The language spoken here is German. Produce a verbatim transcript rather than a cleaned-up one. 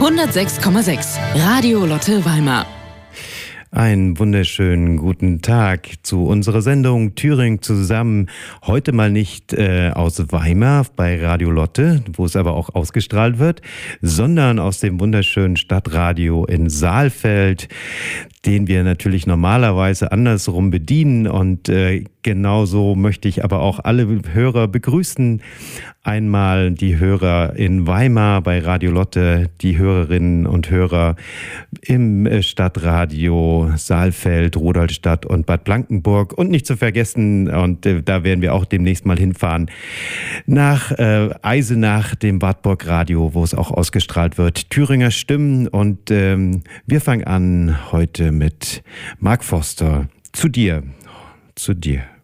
hundertsechs Komma sechs Radio Lotte Weimar. Einen wunderschönen guten Tag zu unserer Sendung Thüringen zusammen. Heute mal nicht äh, aus Weimar bei Radio Lotte, wo es aber auch ausgestrahlt wird, sondern aus dem wunderschönen Stadtradio in Saalfeld, den wir natürlich normalerweise andersrum bedienen. Und äh, genauso möchte ich aber auch alle Hörer begrüßen. Einmal die Hörer in Weimar bei Radio Lotte, die Hörerinnen und Hörer im Stadtradio Saalfeld, Rudolstadt und Bad Blankenburg. Und nicht zu vergessen, und äh, da werden wir auch demnächst mal hinfahren, nach äh, Eisenach, dem Wartburg Radio, wo es auch ausgestrahlt wird, Thüringer Stimmen. Und ähm, wir fangen an heute mit Mark Forster. Zu dir, zu dir.